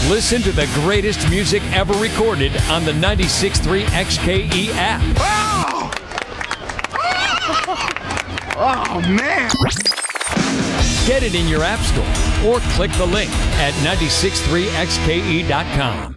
Listen to the greatest music ever recorded on the 96.3 XKE app. Oh! Oh, man! Get it in your app store or click the link at 963xke.com.